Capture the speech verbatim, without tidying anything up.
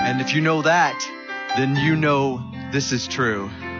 And if you know that, then you know this is true.